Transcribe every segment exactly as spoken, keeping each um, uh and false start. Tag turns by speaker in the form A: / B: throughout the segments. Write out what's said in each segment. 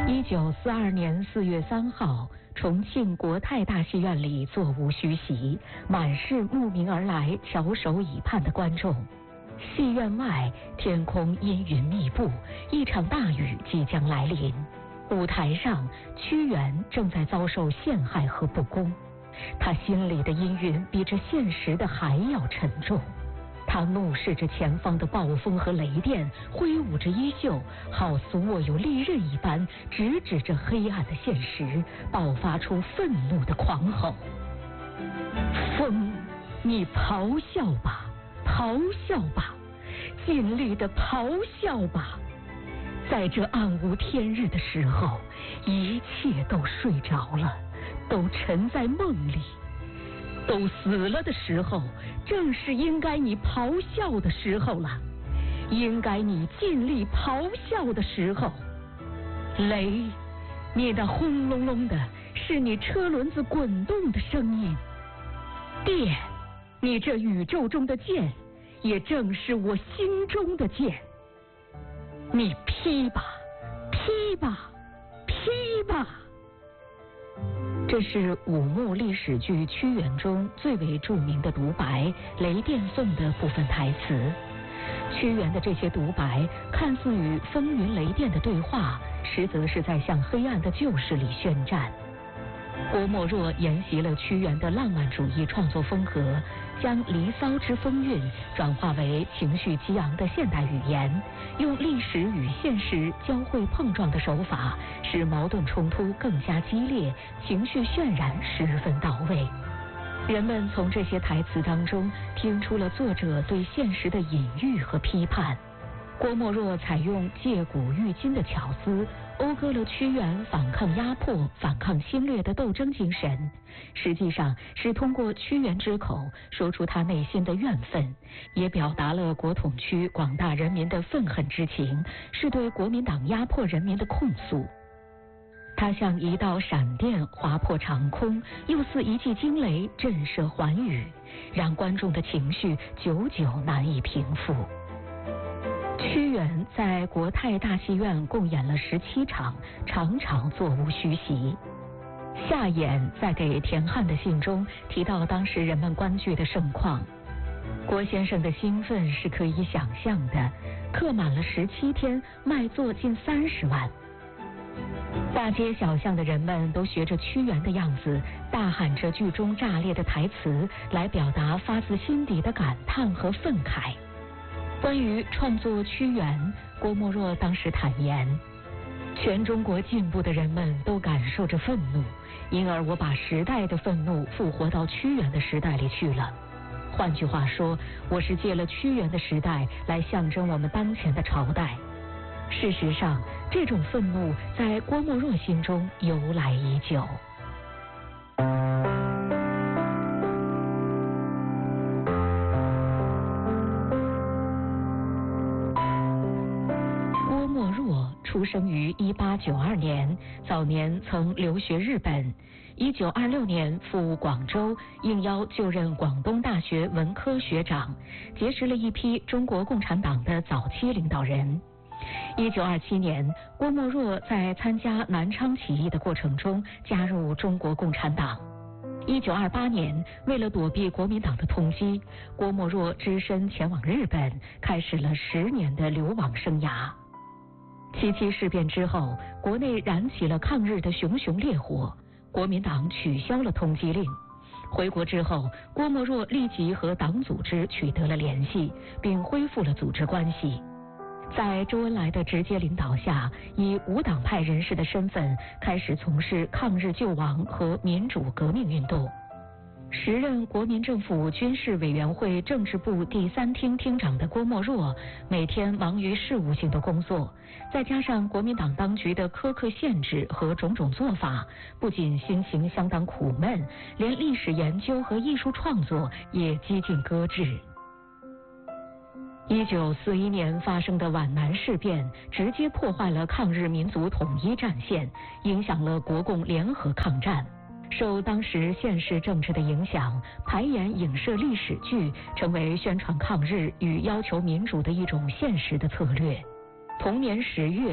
A: 一九四二年四月三号，重庆国泰大戏院里座无虚席，满是慕名而来、翘首以盼的观众。戏院外，天空阴云密布，一场大雨即将来临。舞台上，屈原正在遭受陷害和不公，他心里的阴云比这现实的还要沉重。他怒视着前方的暴风和雷电，挥舞着衣袖，好似握有利刃一般，直指着黑暗的现实，爆发出愤怒的狂吼：风，你咆哮吧，咆哮吧，尽力的咆哮吧！在这暗无天日的时候，一切都睡着了，都沉在梦里。都死了的时候，正是应该你咆哮的时候了，应该你尽力咆哮的时候。雷，你那轰隆隆的是你车轮子滚动的声音；电，你这宇宙中的剑，也正是我心中的剑。你劈吧，劈吧，劈吧！这是武穆历史剧《屈原》中最为著名的独白《雷电颂》的部分台词。屈原的这些独白看似与风云雷电的对话，实则是在向黑暗的旧势力宣战。郭沫若沿袭了屈原的浪漫主义创作风格，将离骚之风韵转化为情绪激昂的现代语言，用历史与现实交汇碰撞的手法，使矛盾冲突更加激烈，情绪渲染十分到位。人们从这些台词当中听出了作者对现实的隐喻和批判。郭沫若采用借古喻今的巧思，讴歌了屈原反抗压迫、反抗侵略的斗争精神，实际上是通过屈原之口说出他内心的怨愤，也表达了国统区广大人民的愤恨之情，是对国民党压迫人民的控诉。它像一道闪电划破长空，又似一记惊雷震慑寰宇，让观众的情绪久久难以平复。屈原在国泰大戏院共演了十七场，场场座无虚席。夏衍在给田汉的信中提到当时人们观剧的盛况，郭先生的兴奋是可以想象的，客满了十七天，卖座近三十万。大街小巷的人们都学着屈原的样子，大喊着剧中炸裂的台词，来表达发自心底的感叹和愤慨。关于创作屈原，郭沫若当时坦言，全中国进步的人们都感受着愤怒，因而我把时代的愤怒复活到屈原的时代里去了。换句话说，我是借了屈原的时代来象征我们当前的朝代。事实上，这种愤怒在郭沫若心中由来已久。郭沫若出生于一八九二年，早年曾留学日本。一九二六年赴广州，应邀就任广东大学文科学长，结识了一批中国共产党的早期领导人。一九二七年，郭沫若在参加南昌起义的过程中加入中国共产党。一九二八年，为了躲避国民党的通缉，郭沫若只身前往日本，开始了十年的流亡生涯。七七事变之后，国内燃起了抗日的熊熊烈火，国民党取消了通缉令。回国之后，郭沫若立即和党组织取得了联系，并恢复了组织关系。在周恩来的直接领导下，以无党派人士的身份开始从事抗日救亡和民主革命运动。时任国民政府军事委员会政治部第三厅厅长的郭沫若，每天忙于事务性的工作，再加上国民党当局的苛刻限制和种种做法，不仅心情相当苦闷，连历史研究和艺术创作也几近搁置。一九四一年发生的皖南事变，直接破坏了抗日民族统一战线，影响了国共联合抗战。受当时现实政治的影响，排演影射历史剧成为宣传抗日与要求民主的一种现实的策略。同年十月，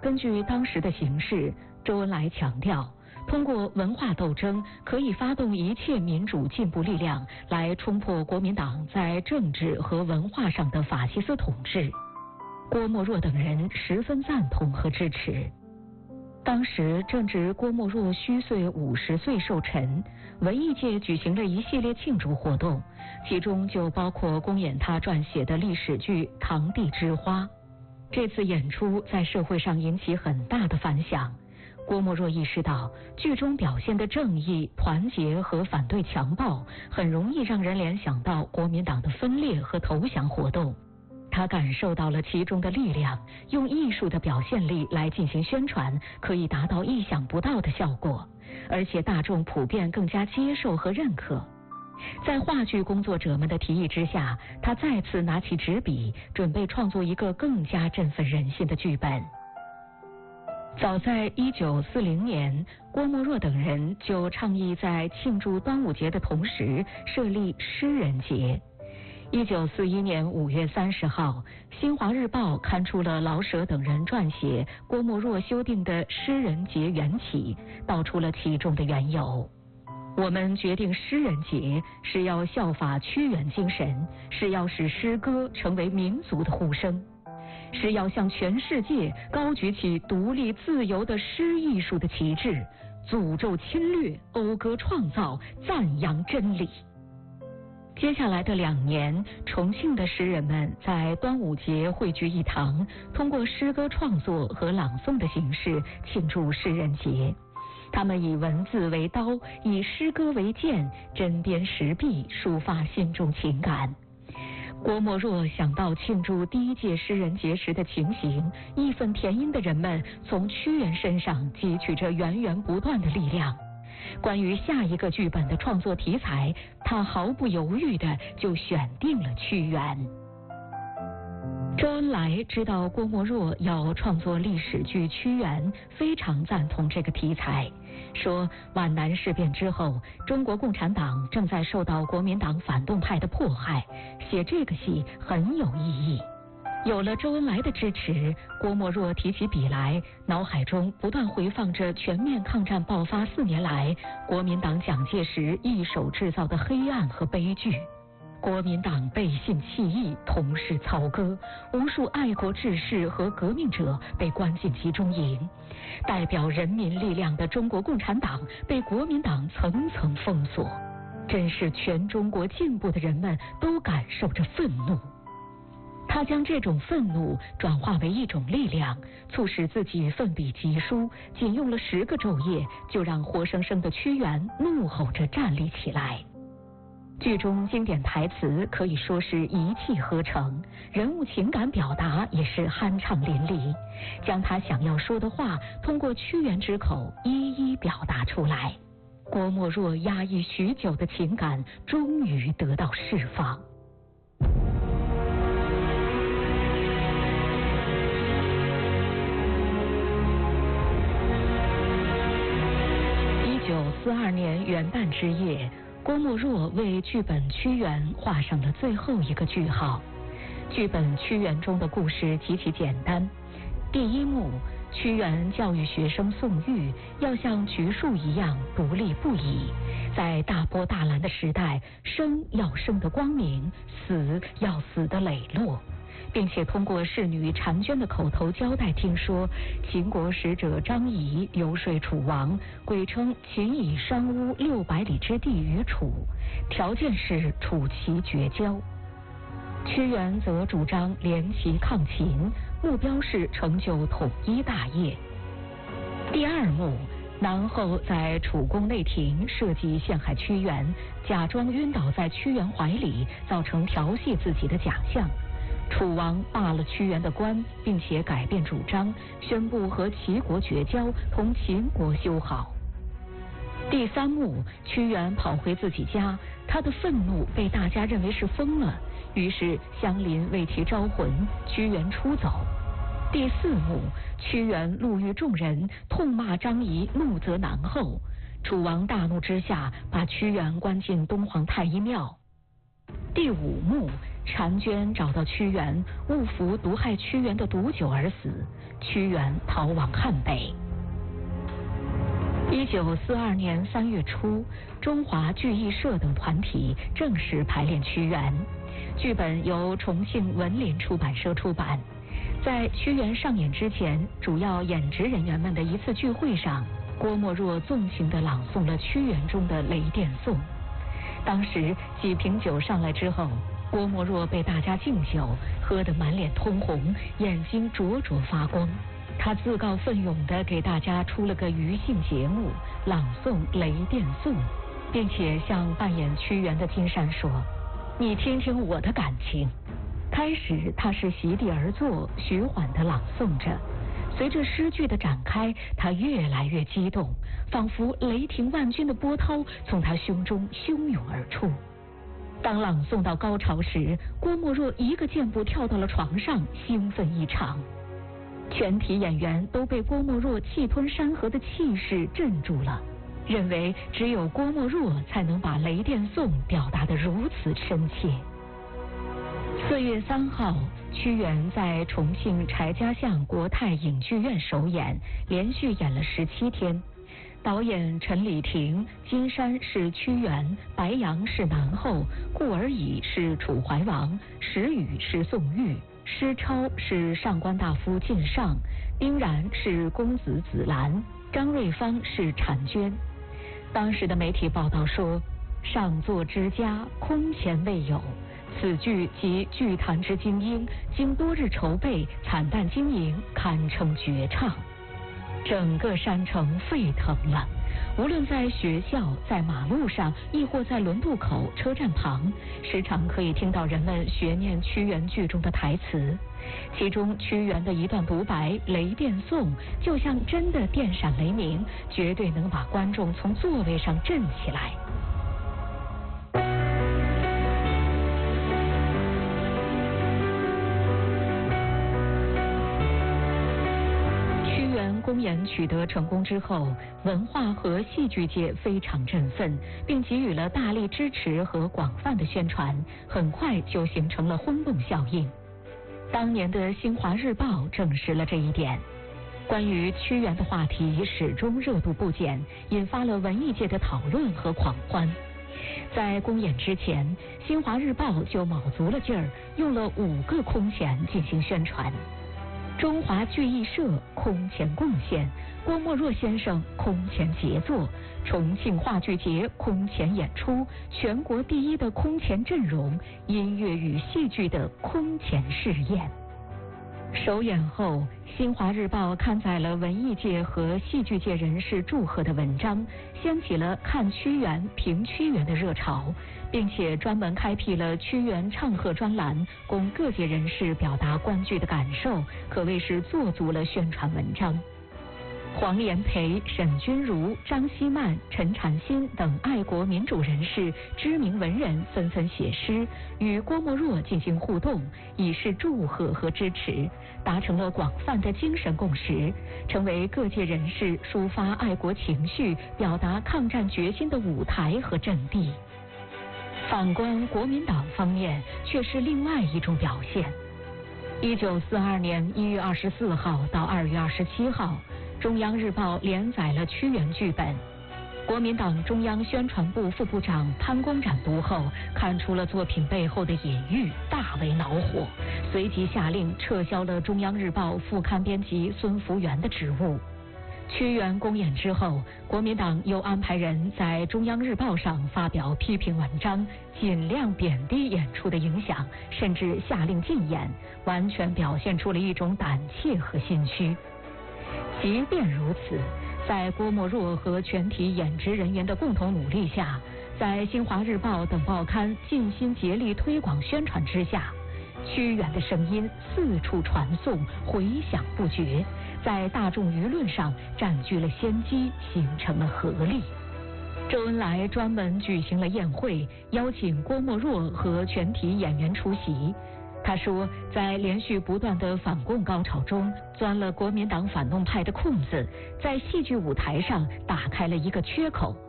A: 根据当时的形势，周恩来强调，通过文化斗争可以发动一切民主进步力量来冲破国民党在政治和文化上的法西斯统治。郭沫若等人十分赞同和支持。当时正值郭沫若虚岁五十岁寿辰，文艺界举行了一系列庆祝活动，其中就包括公演他撰写的历史剧《堂弟之花》。这次演出在社会上引起很大的反响。郭沫若意识到，剧中表现的正义、团结和反对强暴，很容易让人联想到国民党的分裂和投降活动。他感受到了其中的力量，用艺术的表现力来进行宣传，可以达到意想不到的效果，而且大众普遍更加接受和认可。在话剧工作者们的提议之下，他再次拿起纸笔，准备创作一个更加振奋人心的剧本。早在一九四零年，郭沫若等人就倡议在庆祝端午节的同时设立诗人节。一九四一年五月三十号，《新华日报》刊出了老舍等人撰写郭沫若修订的诗人节缘起，道出了其中的缘由。我们决定诗人节是要效法屈原精神，是要使诗歌成为民族的呼声，是要向全世界高举起独立自由的诗艺术的旗帜，诅咒侵略，讴歌创造，赞扬真理。接下来的两年，重庆的诗人们在端午节汇聚一堂，通过诗歌创作和朗诵的形式庆祝诗人节。他们以文字为刀，以诗歌为剑，针砭时弊，抒发心中情感。郭沫若想到庆祝第一届诗人节时的情形，义愤填膺的人们从屈原身上汲取着源源不断的力量。关于下一个剧本的创作题材，他毫不犹豫地就选定了屈原。周恩来知道郭沫若要创作历史剧《屈原》，非常赞同这个题材，说皖南事变之后，中国共产党正在受到国民党反动派的迫害，写这个戏很有意义。有了周恩来的支持，郭沫若提起笔来，脑海中不断回放着全面抗战爆发四年来国民党蒋介石一手制造的黑暗和悲剧。国民党背信弃义，同室操戈，无数爱国志士和革命者被关进集中营，代表人民力量的中国共产党被国民党层层封锁，真是全中国进步的人们都感受着愤怒。他将这种愤怒转化为一种力量，促使自己奋笔疾书，仅用了十个昼夜，就让活生生的屈原怒吼着站立起来。剧中经典台词可以说是一气呵成，人物情感表达也是酣畅淋漓，将他想要说的话通过屈原之口一一表达出来。郭沫若压抑许久的情感终于得到释放。一九四二年元旦之夜，郭沫若为剧本《屈原》画上了最后一个句号。剧本《屈原》中的故事极其简单。第一幕，屈原教育学生宋玉要像橘树一样独立不已，在大波大澜的时代，生要生得光明，死要死得磊落，并且通过侍女婵娟的口头交代，听说秦国使者张仪游说楚王，鬼称秦以商巫六百里之地于楚，条件是楚齐绝交。屈原则主张联齐抗秦，目标是成就统一大业。第二幕，南后在楚宫内廷设计陷害屈原，假装晕倒在屈原怀里，造成调戏自己的假象。楚王罢了屈原的官，并且改变主张，宣布和齐国绝交，同秦国修好。第三幕，屈原跑回自己家，他的愤怒被大家认为是疯了，于是乡邻为其招魂，屈原出走。第四幕，屈原路遇众人，痛骂张仪怒责南后，楚王大怒之下，把屈原关进东皇太一庙。第五幕，婵娟找到屈原，误服毒害屈原的毒酒而死， 屈原逃往汉北。一九四二年三月初，中华剧艺社等团体正式排练屈原。剧本由重庆文林出版社出版。在屈原上演之前，主要演职人员们的一次聚会上，郭沫若纵情地朗诵了屈原中的《雷电颂》。当时几瓶酒上来之后，郭沫若被大家敬酒，喝得满脸通红，眼睛灼灼发光。他自告奋勇地给大家出了个余兴节目，朗诵《雷电颂》，并且向扮演屈原的金山说：“你听听我的感情。”开始他是席地而坐，徐缓地朗诵着。随着诗句的展开，他越来越激动，仿佛雷霆万钧的波涛从他胸中汹涌而出。当朗诵到高潮时，郭沫若一个箭步跳到了床上，兴奋异常。全体演员都被郭沫若气吞山河的气势镇住了，认为只有郭沫若才能把《雷电颂》表达得如此深切。四月三号，屈原在重庆柴家巷国泰影剧院首演，连续演了十七天。导演陈礼亭、金山是屈原，白杨是南后，顾而已是楚怀王，石宇是宋玉，施超是上官大夫靳尚，丁然是公子子兰，张瑞芳是婵娟。当时的媒体报道说：“上作之家，空前未有。此剧集剧坛之精英，经多日筹备，惨淡经营，堪称绝唱。”整个山城沸腾了，无论在学校、在马路上，亦或在轮渡口、车站旁，时常可以听到人们学念屈原剧中的台词。其中屈原的一段独白《雷电颂》，就像真的电闪雷鸣，绝对能把观众从座位上震起来。公演取得成功之后，文化和戏剧界非常振奋，并给予了大力支持和广泛的宣传，很快就形成了轰动效应。当年的《新华日报》证实了这一点。关于屈原的话题始终热度不减，引发了文艺界的讨论和狂欢。在公演之前，《新华日报》就卯足了劲儿，用了五个空前进行宣传。中华剧艺社空前贡献，郭沫若先生空前杰作，重庆话剧节空前演出，全国第一的空前阵容，音乐与戏剧的空前试验。首演后，新华日报刊载了文艺界和戏剧界人士祝贺的文章，掀起了看屈原、评屈原的热潮，并且专门开辟了屈原唱和专栏，供各界人士表达观剧的感受，可谓是做足了宣传文章。黄炎培、沈钧儒、张希曼、陈禅心等爱国民主人士、知名文人纷纷写诗，与郭沫若进行互动，以示祝贺和支持，达成了广泛的精神共识，成为各界人士抒发爱国情绪、表达抗战决心的舞台和阵地。反观国民党方面，却是另外一种表现。一九四二年一月二十四号到二月二十七号，中央日报连载了屈原剧本。国民党中央宣传部副部长潘公展读后，看出了作品背后的隐喻，大为恼火，随即下令撤销了中央日报副刊编辑孙福元的职务。屈原公演之后，国民党又安排人在中央日报上发表批评文章，尽量贬低演出的影响，甚至下令禁演，完全表现出了一种胆怯和心虚。即便如此，在郭沫若和全体演职人员的共同努力下，在新华日报等报刊尽心竭力推广宣传之下，屈原的声音四处传颂，回响不绝，在大众舆论上占据了先机，形成了合力。周恩来专门举行了宴会，邀请郭沫若和全体演员出席。他说，在连续不断的反共高潮中，钻了国民党反动派的空子，在戏剧舞台上打开了一个缺口。